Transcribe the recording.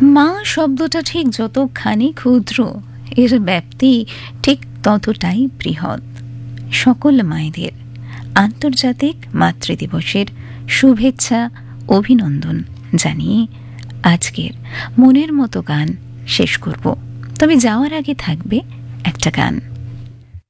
মা শব্দটা ঠিক যতখানি ক্ষুদ্র, এর ব্যাপ্তি ঠিক ততটাই বৃহৎ। সকল মায়েদের আন্তর্জাতিক মাতৃদিবসের শুভেচ্ছা, অভিনন্দন জানিয়ে আজকের মনের মতো গান শেষ করব। তবে যাওয়ার আগে থাকবে একটা গান।